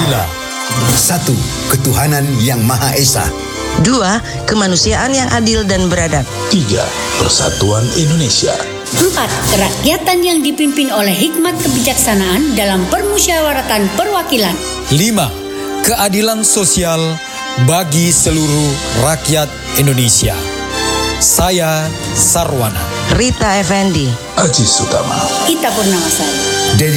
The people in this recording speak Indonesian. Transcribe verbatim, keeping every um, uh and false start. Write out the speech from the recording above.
Pancasila. Satu, ketuhanan yang Maha Esa. Dua, kemanusiaan yang adil dan beradab. Tiga, persatuan Indonesia. Empat, kerakyatan yang dipimpin oleh hikmat kebijaksanaan dalam permusyawaratan perwakilan. Lima, keadilan sosial bagi seluruh rakyat Indonesia. Saya Sarwana. Rita Effendi. Aji Sutama. Ita Purnamasari. Dedi